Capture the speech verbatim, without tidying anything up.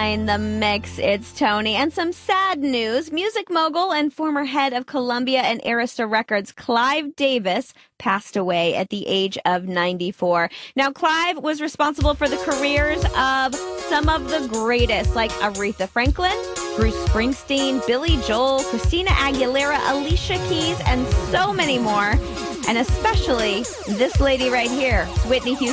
behind the mix. It's Tony. And some sad news. Music mogul and former head of Columbia and Arista Records, Clive Davis, passed away at the age of ninety-four. Now, Clive was responsible for the careers of some of the greatest, like Aretha Franklin, Bruce Springsteen, Billy Joel, Christina Aguilera, Alicia Keys, and so many more. And especially this lady right here, Whitney Houston.